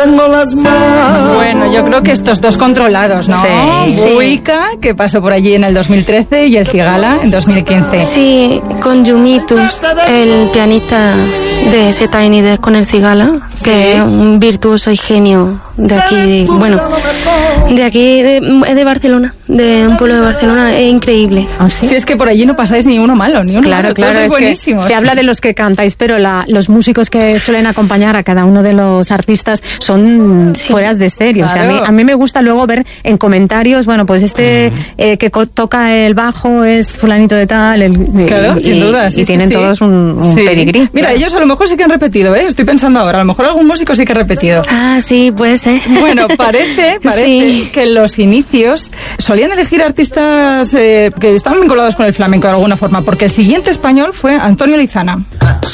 tengo las manos. Bueno, yo creo que estos dos controlados, ¿no? Sí. Buica, que pasó por allí en el 2013, y el Cigala en 2015. Sí, con Yumitus, el pianista de ese Tiny Desk con el Cigala, que es un virtuoso y genio de aquí, bueno, de aquí, de Barcelona, de un pueblo de Barcelona, es increíble. ¿Ah, sí? Si es que por allí no pasáis ni uno malo, ni uno Claro, malo, claro, todos es buenísimos. que se habla de los que cantáis, pero los músicos que suelen acompañar a cada uno de los artistas son fueras de serie. Claro. O sea, a mí me gusta luego ver en comentarios, bueno, pues que toca el bajo es fulanito de tal, Claro, sin duda, sí, y tienen sí. todos un Sí. pedigrí. Mira, claro. ellos a lo mejor sí que han repetido, ¿eh? Estoy pensando ahora, a lo mejor algún músico sí que ha repetido. Ah, sí, puede ser. Bueno, parece Sí. que en los inicios solían elegir artistas que estaban vinculados con el flamenco de alguna forma, porque el siguiente español fue Antonio Lizana.